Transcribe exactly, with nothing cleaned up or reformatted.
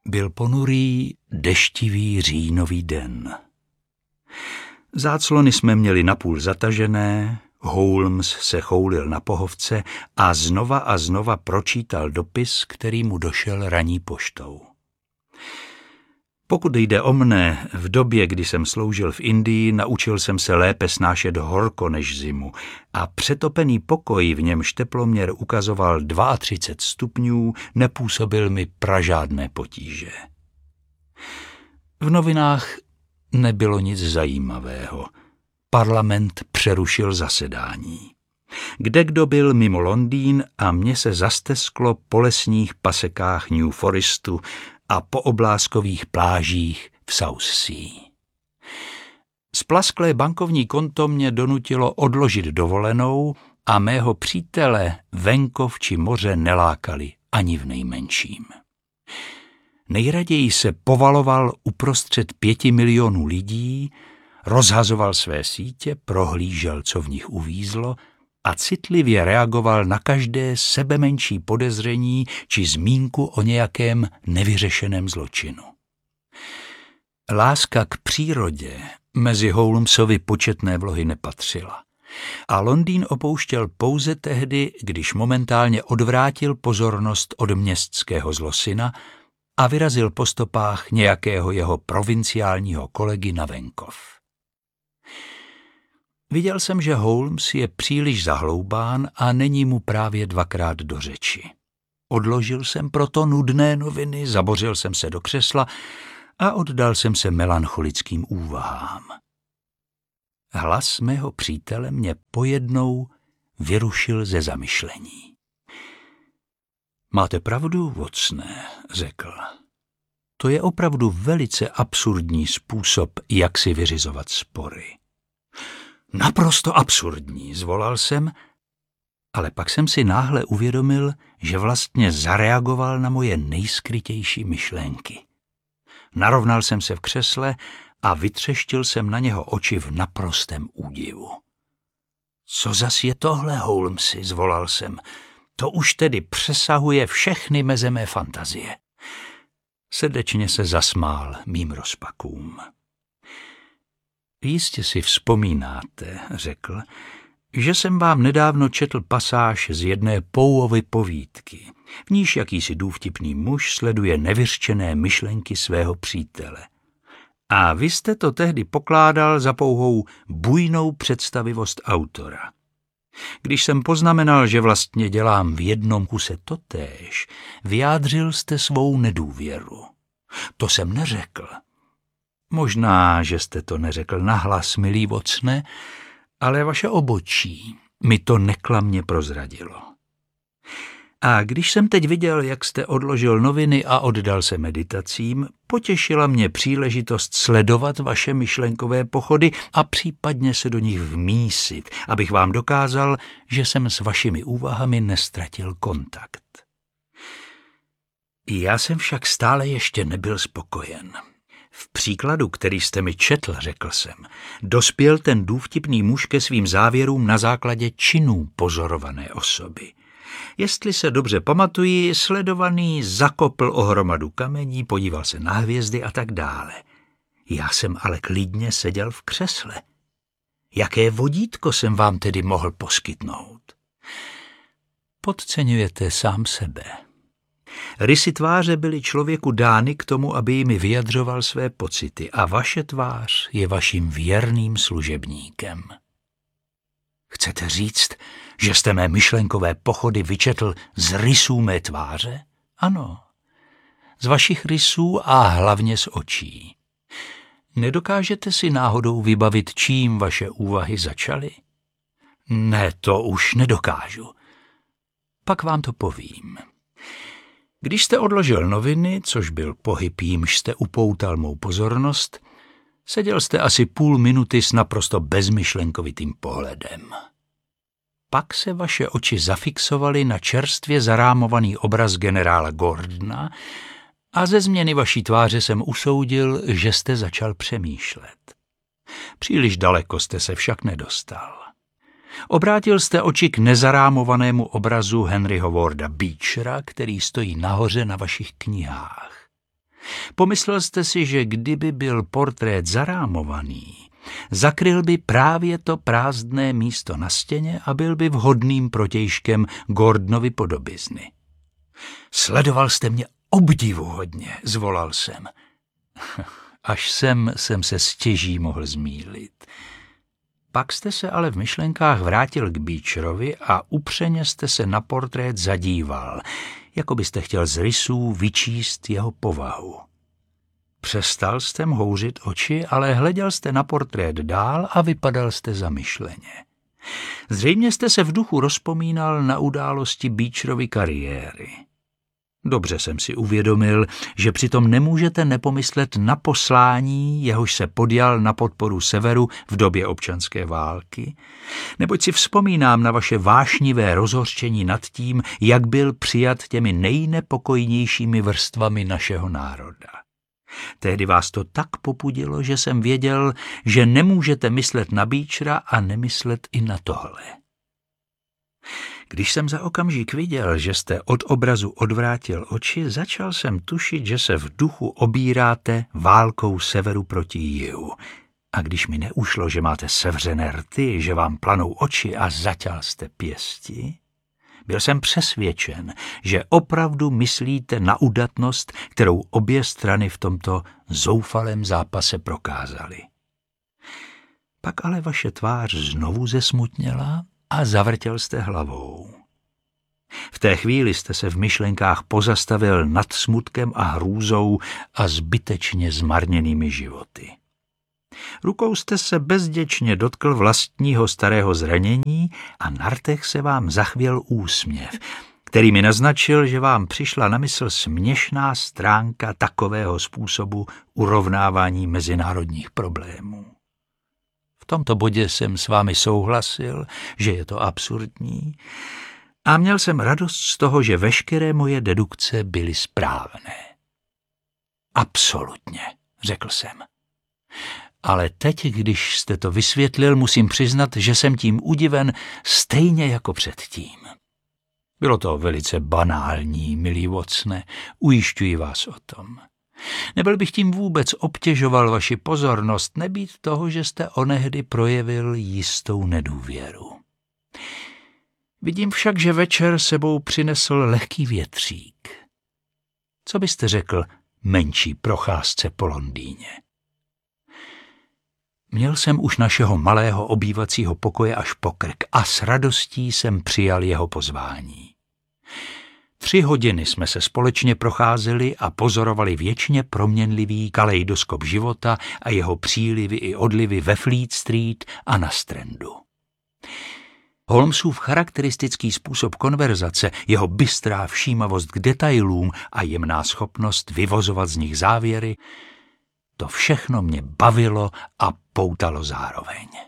Byl ponurý, deštivý říjnový den. Záclony jsme měli napůl zatažené, Holmes se choulil na pohovce a znova a znova pročítal dopis, který mu došel ranní poštou. Pokud jde o mne, v době, kdy jsem sloužil v Indii, naučil jsem se lépe snášet horko než zimu a přetopený pokoj, v němž teploměr ukazoval třicet dva stupňů, nepůsobil mi pražádné potíže. V novinách nebylo nic zajímavého. Parlament přerušil zasedání. Kdekdo byl mimo Londýn a mně se zastesklo po lesních pasekách New Forestu a po obláskových plážích v South Sea. Splasklé bankovní konto mě donutilo odložit dovolenou a mého přítele venkov či moře nelákali ani v nejmenším. Nejraději se povaloval uprostřed pěti milionů lidí, rozhazoval své sítě, prohlížel, co v nich uvízlo, a citlivě reagoval na každé sebemenší podezření či zmínku o nějakém nevyřešeném zločinu. Láska k přírodě mezi Holmesovi početné vlohy nepatřila a Londýn opouštěl pouze tehdy, když momentálně odvrátil pozornost od městského zlosyna a vyrazil po stopách nějakého jeho provinciálního kolegy na venkov. Viděl jsem, že Holmes je příliš zahloubán a není mu právě dvakrát do řeči. Odložil jsem proto nudné noviny, zabořil jsem se do křesla a oddal jsem se melancholickým úvahám. Hlas mého přítele mě pojednou vyrušil ze zamyšlení. Máte pravdu, Watsone, řekl. To je opravdu velice absurdní způsob, jak si vyřizovat spory. Naprosto absurdní, zvolal jsem, ale pak jsem si náhle uvědomil, že vlastně zareagoval na moje nejskrytější myšlenky. Narovnal jsem se v křesle a vytřeštil jsem na něho oči v naprostém údivu. Co zas je tohle, Holmesi, zvolal jsem. To už tedy přesahuje všechny meze mé fantazie. Srdečně se zasmál mým rozpakům. Jistě si vzpomínáte, řekl, že jsem vám nedávno četl pasáž z jedné Poeovy povídky, v níž jakýsi důvtipný muž sleduje nevyřčené myšlenky svého přítele. A vy jste to tehdy pokládal za pouhou bujnou představivost autora. Když jsem poznamenal, že vlastně dělám v jednom kuse totéž, vyjádřil jste svou nedůvěru. To jsem neřekl. Možná, že jste to neřekl nahlas, milý Watsone, ale vaše obočí mi to neklamně prozradilo. A když jsem teď viděl, jak jste odložil noviny a oddal se meditacím, potěšila mě příležitost sledovat vaše myšlenkové pochody a případně se do nich vmísit, abych vám dokázal, že jsem s vašimi úvahami nestratil kontakt. Já jsem však stále ještě nebyl spokojen. V příkladu, který jste mi četl, řekl jsem, dospěl ten důvtipný muž ke svým závěrům na základě činů pozorované osoby. Jestli se dobře pamatuji, sledovaný zakopl o hromadu kamení, podíval se na hvězdy a tak dále. Já jsem ale klidně seděl v křesle. Jaké vodítko jsem vám tedy mohl poskytnout? Podceňujete sám sebe. Rysy tváře byly člověku dány k tomu, aby jimi vyjadřoval své pocity a vaše tvář je vaším věrným služebníkem. Chcete říct, že jste mé myšlenkové pochody vyčetl z rysů mé tváře? Ano, z vašich rysů a hlavně z očí. Nedokážete si náhodou vybavit, čím vaše úvahy začaly? Ne, to už nedokážu. Pak vám to povím. Když jste odložil noviny, což byl pohyb, jímž jste upoutal mou pozornost, seděl jste asi půl minuty s naprosto bezmyšlenkovitým pohledem. Pak se vaše oči zafixovaly na čerstvě zarámovaný obraz generála Gordona a ze změny vaší tváře jsem usoudil, že jste začal přemýšlet. Příliš daleko jste se však nedostal. Obrátil jste oči k nezarámovanému obrazu Henryho Warda Beechera, který stojí nahoře na vašich knihách. Pomyslel jste si, že kdyby byl portrét zarámovaný, zakryl by právě to prázdné místo na stěně a byl by vhodným protějškem Gordonovy podobizny. Sledoval jste mě obdivuhodně, zvolal jsem. Až sem jsem se stěží mohl zmýlit. Pak jste se ale v myšlenkách vrátil k Beecherovi a upřeně jste se na portrét zadíval, jako byste chtěl z rysů vyčíst jeho povahu. Přestal jste houřit oči, ale hleděl jste na portrét dál a vypadal jste zamyšleně. Zřejmě jste se v duchu rozpomínal na události Beecherovy kariéry. Dobře jsem si uvědomil, že přitom nemůžete nepomyslet na poslání, jehož se podjal na podporu Severu v době občanské války, neboť si vzpomínám na vaše vášnivé rozhořčení nad tím, jak byl přijat těmi nejnepokojnějšími vrstvami našeho národa. Tehdy vás to tak popudilo, že jsem věděl, že nemůžete myslet na Beechera a nemyslet i na tohle. Když jsem za okamžik viděl, že jste od obrazu odvrátil oči, začal jsem tušit, že se v duchu obíráte válkou Severu proti jihu. A když mi neušlo, že máte sevřené rty, že vám planou oči a zaťal jste pěsti, byl jsem přesvědčen, že opravdu myslíte na udatnost, kterou obě strany v tomto zoufalém zápase prokázaly. Pak ale vaše tvář znovu zesmutněla a zavrtěl jste hlavou. V té chvíli jste se v myšlenkách pozastavil nad smutkem a hrůzou a zbytečně zmarněnými životy. Rukou jste se bezděčně dotkl vlastního starého zranění a na rtech se vám zachvěl úsměv, který mi naznačil, že vám přišla na mysl směšná stránka takového způsobu urovnávání mezinárodních problémů. V tomto bodě jsem s vámi souhlasil, že je to absurdní, a měl jsem radost z toho, že veškeré moje dedukce byly správné. Absolutně, řekl jsem. Ale teď, když jste to vysvětlil, musím přiznat, že jsem tím udiven stejně jako předtím. Bylo to velice banální, milý Watsone, ujišťuji vás o tom. Nebyl bych tím vůbec obtěžoval vaši pozornost, nebýt toho, že jste onehdy projevil jistou nedůvěru. Vidím však, že večer sebou přinesl lehký větřík. Co byste řekl menší procházce po Londýně? Měl jsem už našeho malého obývacího pokoje až po krk a s radostí jsem přijal jeho pozvání. Tři hodiny jsme se společně procházeli a pozorovali věčně proměnlivý kaleidoskop života a jeho přílivy i odlivy ve Fleet Street a na Strandu. Holmesův charakteristický způsob konverzace, jeho bystrá všímavost k detailům a jemná schopnost vyvozovat z nich závěry, to všechno mě bavilo a poutalo zároveň.